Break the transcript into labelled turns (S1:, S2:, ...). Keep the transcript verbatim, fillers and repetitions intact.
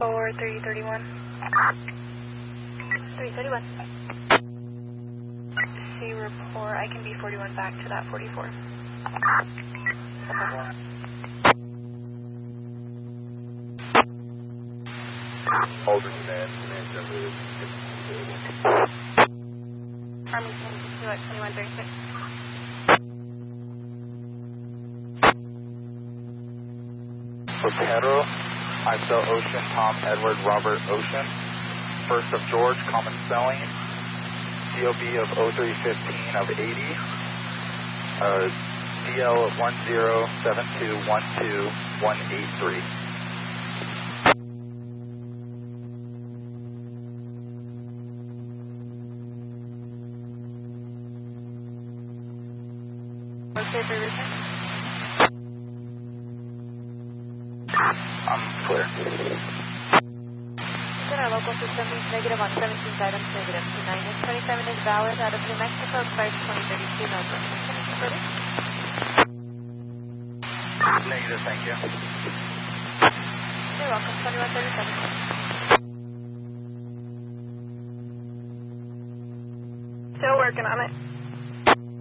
S1: four three thirty-one.
S2: three thirty-one.
S1: See report, I can be forty-one back to that forty-four.
S3: Hold it, command. Command number is
S2: Army ten sixty-two at twenty-one thirty-six.
S4: For Pedro, I spell Ocean, Tom, Edward, Robert, Ocean. First of George, common spelling. C O B of oh three fifteen of eighty. Uh, D L of one zero seven two one two one eight three.
S2: Okay for return?
S4: I'm clear.
S2: Good, our local system means negative on seventeen items, negative two nine. This twenty-seven is valid out of New Mexico, expires twenty thirty-two, no information.
S4: Negative, thank you.
S2: You're welcome, twenty-one thirty-seven.
S1: Still working on it.